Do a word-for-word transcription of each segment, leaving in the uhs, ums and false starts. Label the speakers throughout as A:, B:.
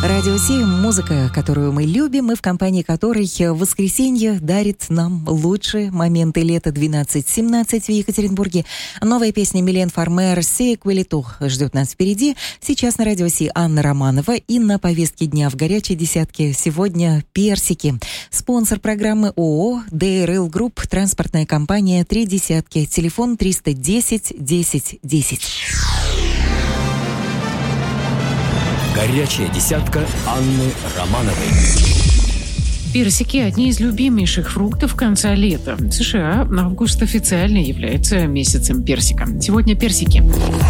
A: Радио семь, музыка, которую мы любим, и в компании которой воскресенье дарит нам лучшие моменты лета двенадцать семнадцать в Екатеринбурге. Новая песня Милен Фармер «Сиквелиту» ждет нас впереди. Сейчас на Радио семь Анна Романова, и на повестке дня в горячей десятке сегодня персики. Спонсор программы ООО «ди эр эл Group», транспортная компания «Три десятки», телефон триста десять десять десять.
B: Горячая десятка Анны Романовой.
C: Персики – одни из любимейших фруктов конца лета. В США август официально является месяцем персика. Сегодня персики.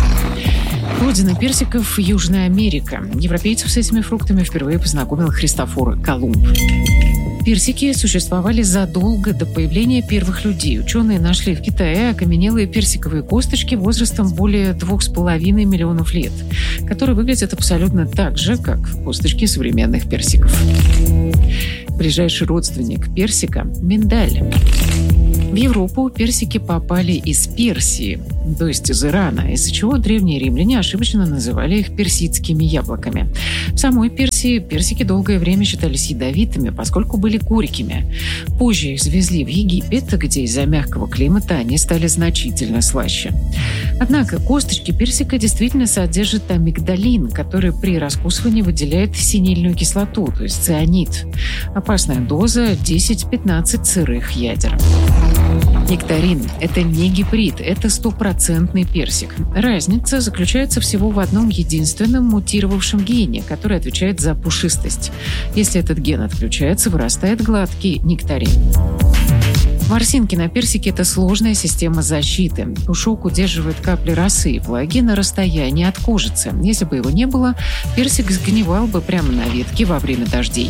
C: Родина персиков – Южная Америка. Европейцев с этими фруктами впервые познакомил Христофор Колумб. Персики существовали задолго до появления первых людей. Ученые нашли в Китае окаменелые персиковые косточки возрастом более двух с половиной миллионов лет, которые выглядят абсолютно так же, как косточки современных персиков. Ближайший родственник персика – миндаль. В Европу персики попали из Персии, то есть из Ирана, из-за чего древние римляне ошибочно называли их персидскими яблоками. В самой Персии персики долгое время считались ядовитыми, поскольку были горькими. Позже их завезли в Египет, где из-за мягкого климата они стали значительно слаще. Однако косточки персика действительно содержат амигдалин, который при раскусывании выделяет синильную кислоту, то есть цианид. Опасная доза – десять-пятнадцать сырых ядер. Нектарин – это не гибрид, это стопроцентный персик. Разница заключается всего в одном единственном мутировавшем гене, который отвечает за пушистость. Если этот ген отключается, вырастает гладкий нектарин. Ворсинки на персике – это сложная система защиты. Пушок удерживает капли росы и влаги на расстоянии от кожицы. Если бы его не было, персик сгнивал бы прямо на ветке во время дождей.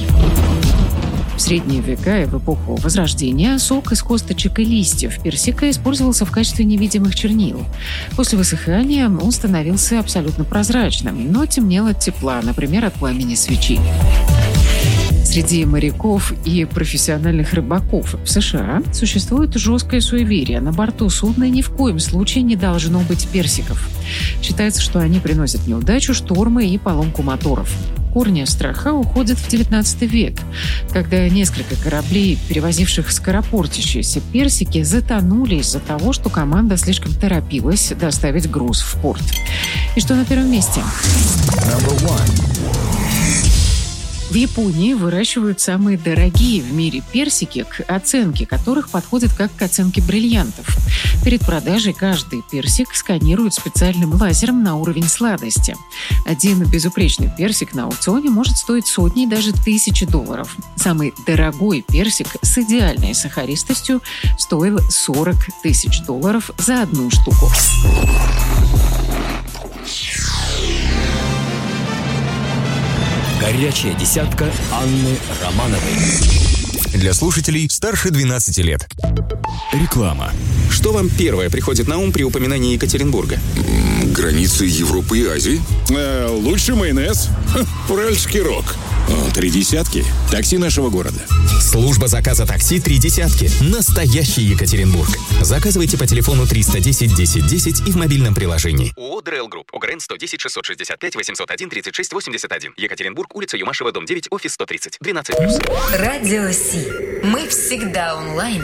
C: В средние века и в эпоху Возрождения сок из косточек и листьев персика использовался в качестве невидимых чернил. После высыхания он становился абсолютно прозрачным, но темнел от тепла, например, от пламени свечи. Среди моряков и профессиональных рыбаков в США существует жесткое суеверие. На борту судна ни в коем случае не должно быть персиков. Считается, что они приносят неудачу, штормы и поломку моторов. Корни страха уходят в девятнадцатый век, когда несколько кораблей, перевозивших скоропортящиеся персики, затонули из-за того, что команда слишком торопилась доставить груз в порт. И что на первом месте? В Японии выращивают самые дорогие в мире персики, к оценке которых подходят как к оценке бриллиантов. Перед продажей каждый персик сканируют специальным лазером на уровень сладости. Один безупречный персик на аукционе может стоить сотни и даже тысячи долларов. Самый дорогой персик с идеальной сахаристостью стоил сорок тысяч долларов за одну штуку.
B: Горячая десятка Анны Романовой.
D: Для слушателей старше двенадцати лет. Реклама.
E: Что вам первое приходит на ум при упоминании Екатеринбурга?
F: Границы Европы и Азии.
G: Э, лучший майонез. Ха, уральский рок. О, три десятки. Такси нашего города.
D: Служба заказа такси «Три десятки». Настоящий Екатеринбург. Заказывайте по телефону триста десять десять десять и в мобильном приложении.
E: ООО «ди эр эл Group». ОГРН сто десять шестьсот шестьдесят пять восемьсот один тридцать шесть восемьдесят один. Екатеринбург, улица Юмашева, дом девять, офис сто тридцать. двенадцать плюс.
H: Радио Си. Мы всегда онлайн.